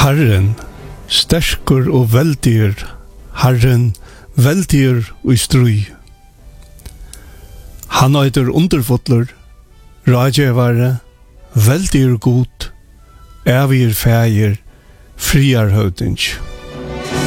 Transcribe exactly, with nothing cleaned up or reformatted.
Herren, sterkur og veldir, Herren, veldir og strui. Han eitur underfotler, rajevare, veldir god, evir fægir, friar høvding.